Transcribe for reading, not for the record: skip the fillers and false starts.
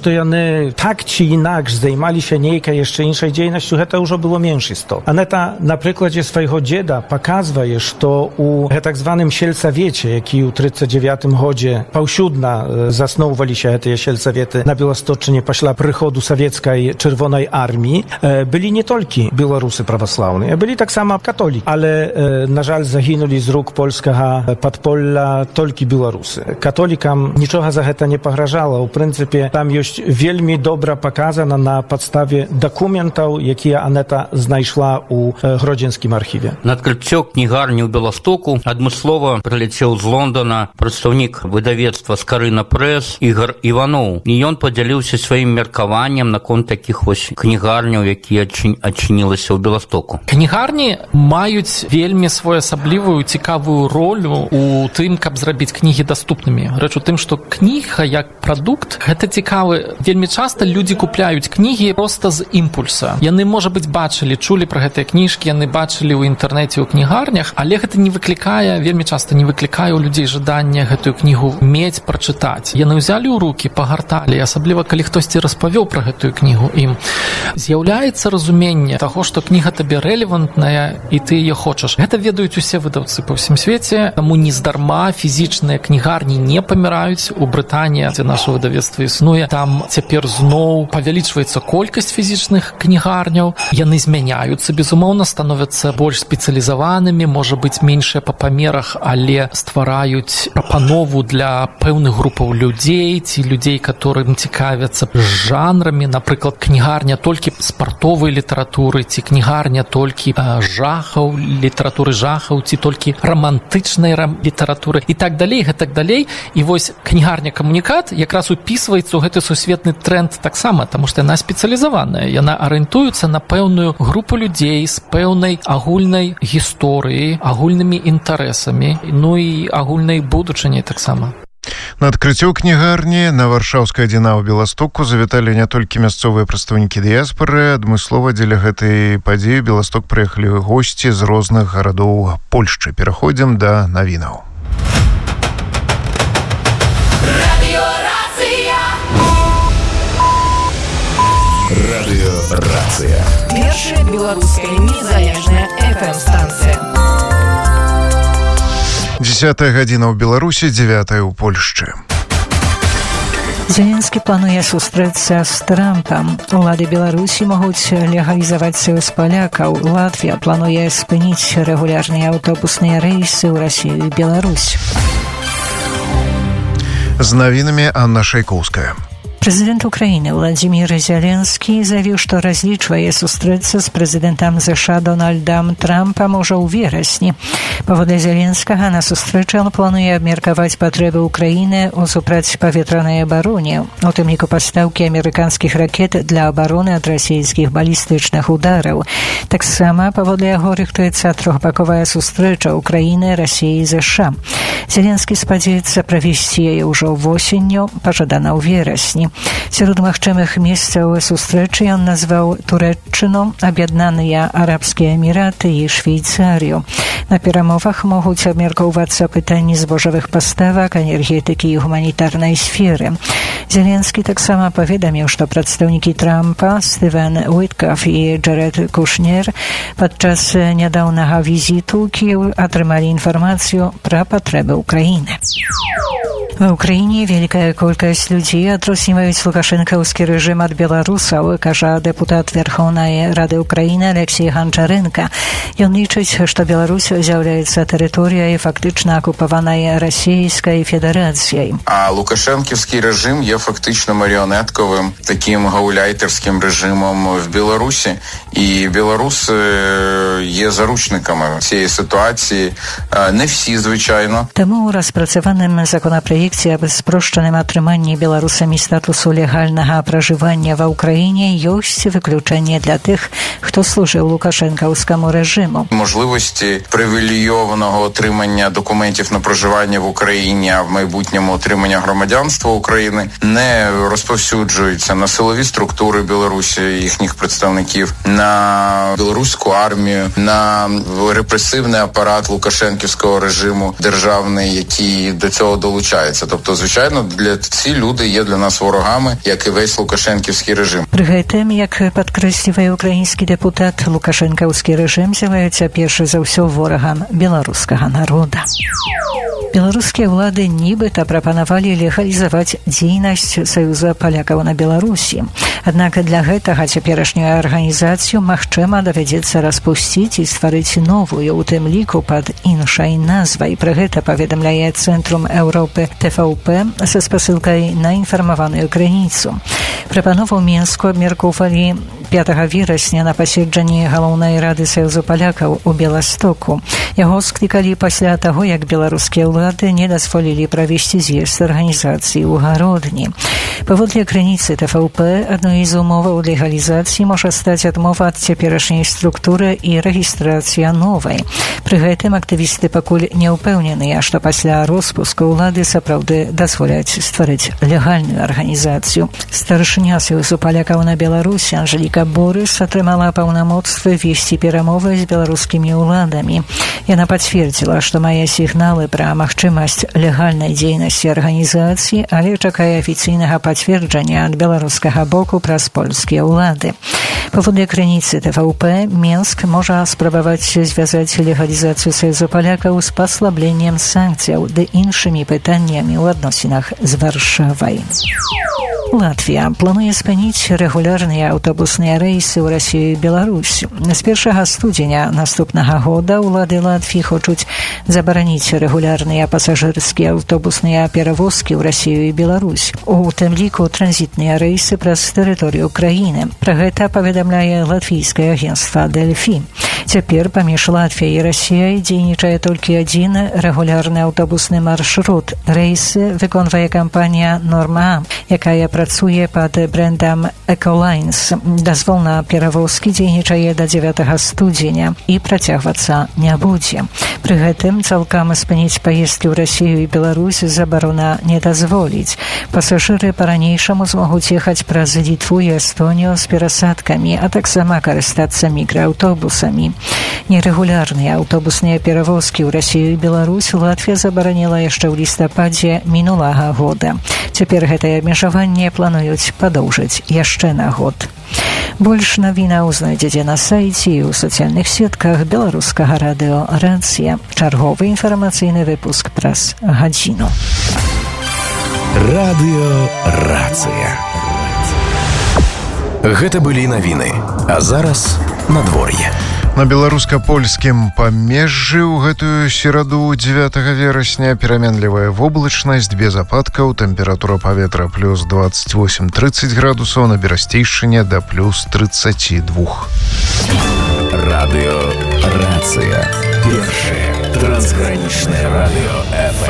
што яны так ці інакш займаліся нейкай яшчэ іншай дзейнасцю, гэта ўжо было менш істот. Анета на прыкладзе свайго дзеда паказвае, што у так званым сельсавеце, які ў 39 годзе паўсюдна засноўваліся гэтыя сельсаветы на Беласточчыне пасля прыходу савецкай чырвонай арміі, былі не толькі беларусы праваслаўныя, былі таксама католікі, але, на жаль, загінулі з рук польскага падполля толькі беларусы. Католікам нічога за гэта не пагражала. У прынцыпе, там ёсць вельмі добра паказана на падставе дакументаў, якія Анета знайшла ў гродзенскім архіве. На адкрыццё кнігарні ў Беластоку адмыслова прылецеў з Лондона прадстаўнік выдавецтва «Скарына Прэс» Ігор Іваноў. І ён падзяліўся сваім меркаваннем наконт такіх вось кнігарняў, якія адчынілася ў Беластоку. Кнігарні маюць вельмі своеасаблівую цікавую ролю у тым, каб зрабіць кнігі даступнымі. Рэч у тым, што кніга як прадукт, гэта цікавы. Вельмі часта людзі купляюць кнігі проста з імпульса. Яны, можа быць, бачылі, чулі пра гэтыя кніжкі, яны бачылі ў інтэрнэце, ў кнігарнях, але гэта не выклікае, вельмі часта не выклікае ў людзей жадання гэтую кнігу мець, прачытаць. Яны ўзялі ў рукі, пагарталі, асабліва калі хтосьці распавёў пра гэтую кнігу ім. З'яўляецца разуменне таго, што кніга табе рэлевантная і ты яе хочаш. Гэта ведаюць усе выдаўцы па ўсім свеце, таму нездарма фізічныя кнігарні не паміраюць. У Брытаніі, дзе наша выдавецтва існуе, там цяпер зноў павялічваецца колькасць фізічных кнігарняў. Яны змяняюцца, безумоўна, становяцца больш спецыялізаванымі, можа быць, меншыя па памерах, але ствараюць прапанову для пэўных групаў людзей ці людзей, которым цікавяцца жанрамі. Напрыклад, кнігарня толькі спартовай літаратуры ці кнігарня толькі жахаў, літаратуры жахаў ці толькі рамантычнай літаратуры і так далей, гэтак далей. І вось кнігарня «Камунікат» якраз упісваецца ў гэты сусветны тренд таксама, таму што яна спецыялізаваная. Яна арыентуецца на пэўную групу людзей з пэўнай агульнай гісторыяй, агульнымі інтарэсамі, ну і агульнай будучыняй таксама. На адкрыццё кнігарні на Варшаўскай 1 ў Беластоку завіталі не толькі мясцовыя прадстаўнікі дыяспары. Адмыслова дзеля гэтай падзеі Беласток прыехалі госці з розных гарадоў Польшчы. Пераходзім да навінаў. Радыёрацыя. Першая беларуская незалежная FM-станцыя. 10 гадзіна ў Беларусі, 9 ў Польшчы. Зеленскі плануе сустрэцца з Трампам. Улады Беларусі могуць легалізаваць саюз палякаў. Латвія плануе спыніць рэгулярныя аўтобусныя рэйсы ў Расію і Беларусь. З навінамі Анна Шайкоўская. Прэзідэнт Украіны Владзімір Зеленскі заявіў, што разлічвае сустрэцца з прэзідэнтам США Дональдам Трампам ужо ў верасні. Паводле Зеленскага, на сустрэчы ён плануе абмеркаваць патрэбы Украіны ў супрацьпаветранай абароне, у тым ліку пастаўкі амерыканскіх ракет для абароны ад расійскіх балістычных удараў. Таксама, паводле яго, рыхтуецца трохбаковая сустрэча Украіны, Расіі і США. Зеленскі спадзяецца правесці яе ўжо восенню, пажадана ў верасні. Сярод магчымых месцаў сустрэчы ён назваў Турэччыну, Аб'яднаныя Арабскія Эміраты і Швейцарыю. На перамовах могуць абмяркоўвацца пытанні збожавых паставак, энергетыкі і гуманітарнай сферы. Зеленскі таксама паведаміў, што прадстаўнікі Трампа Стывен Уіткаф і Джарэд Кушнер падчас нядаўнага візіту ў Кіеў атрымалі інфармацыю пра патрэбы Украіны. В Украіне вялікая колькасць людзей адрозніваюць лукашэнкаўскі рэжым ад беларусаў, кажа дэпутат Верхоўнай Рады Украіны Алексей Ганчаренко. Ён лічыць, што Беларусь з'яўляецца тэрыторыяй фактычна акупаванай Расійскай Федэрацыяй. А лукашэнківскі рэжым є фактично маріонетковим, таким гауляйтерським режимом в Білорусі. І білоруси є заручниками цієї ситуації. Не всі, звичайно. Тому у распрацаваным законопроекте об спрощенном атрыманні беларусамі статусу легальнага пражывання ва Украіне ёсць выключэнне для тых, хто служыў лукашэнкаўскаму рэжиму. Можливості привілейованого отримання документів на проживання в Україні, а в майбутньому отримання громадянства України не розповсюджуються на силові структури Білорусі, їхніх представників, на білоруську армію, на репресивний апарат лукашенківського режиму державний, який до цього долучається. відбувається. Тобто, звичайно, ці люди є для нас ворогами, як і весь лукашенківський режим. При гэтым, як падкрэслівае украінскі дэпутат, лукашэнкаўскі рэжым з'яўляецца перш за ўсё ворагам беларускага народа. Беларускія ўлады нібыта прапанавалі легалізаваць дзейнасць Саюза палякаў на Беларусі. Аднак для гэтага цяперашнюю арганізацыю, магчыма, давядзецца распусціць і стварыць новую, у тым ліку пад іншай назвай. Пра гэта паведамляе Цэнтрум Еўропы ТВП са спасылкай на інфармаваную крыніцу. Прапанову Мінску абмеркоўвалі 5 верасня на паседжанні Галоўнай рады Саюзу палякаў у Беластоку. Яго склікалі пасля таго, як беларускія ўлады не дазволілі правесці з'езд арганізацыі ў Гародні. Паводле крыніцы ТВП, адной з умоваў легалізацыі можа стаць адмова ад цяперашняй структуры і рэгістрацыя новай. Пры гэтым актывісты пакуль не ўпэўненыя, што пасля роспуску ўлады сапраўды дазволяць стварыць легальную арганізацыю. Старшыня Саюзу палякаў на Беларусі Анжеліка Борыс атрымала паўнамоцтвы весці перамовы з беларускімі ўладамі. Яна пацвердзіла, што мае сігналы пра магчымасць легальнай дзейнасці арганізацыі, але чакае афіцыйнага пацверджання ад беларускага боку праз польскія ўлады. Паводле крыніцы ТВП, Мінск можа спрабаваць звязаць легалізацыю Саюзу палякаў з паслабленнем санкцыяў ды іншымі пытаннямі ў адносінах з Варшавай. Латвія плануе спыніць рэгулярныя аўтобусныя рэйсы ў Расію і Беларусь. З 1 студзеня наступнага года ўлады Латвіі хочуць забараніць рэгулярныя пасажырскія аўтобусныя перавозкі ў Расію і Беларусь, у тым ліку транзітныя рэйсы праз тэрыторыю краіны. Пра гэта паведамляе латвійскае агенцтва Дельфі. Цяпер паміж Латвіяй і Расіяй дзейнічае толькі адзін рэгулярны аўтобусны маршрут. Рэйсы выконвае кампанія «Норма», якая працуе пад брэндам «Эколайнс». Дазвол на перавозкі дзейнічае да 9 студзеня і працягвацца не будзе. Пры гэтым цалкам спыніць паездкі ў Расію і Беларусь забарона не дазволіць. Пасажыры па-ранейшаму змогуць ехаць праз Літву і Эстонію з перасадкамі, а таксама карыстацца мікрааўтобусамі. Нерэгулярныя аўтобусныя перавозкі ў Расію і Беларусь Латвія забараніла яшчэ ў лістападзе мінулага года. Цяпер гэтае абмежаванне плануюць падоўжыць яшчэ на год. Больш навінаў знойдзеце на сайце і ў сацыяльных сетках беларускага радыё «Рацыя». Чарговы інфармацыйны выпуск праз гадзіну. Радыё «Рацыя». Гэта былі навіны, а зараз надвор'е. На беларуска-польскім памежжы ў гэтую сераду 9 верасня пераменлівая воблачнасць без ападкаў, тэмпература паветра плюс 28-30 градусаў, на берасцейшыне да плюс 32. Радыё «Рацыя». Першае трансгранічнае радыё ФМ.